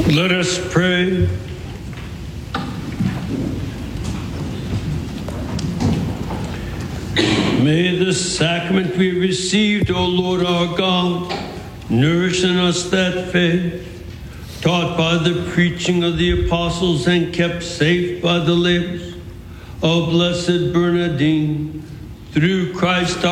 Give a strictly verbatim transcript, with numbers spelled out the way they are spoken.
Let us pray. May the sacrament we received, O Lord our God, nourish in us that faith, taught by the preaching of the apostles and kept safe by the labors of Blessed Bernardine, through Christ our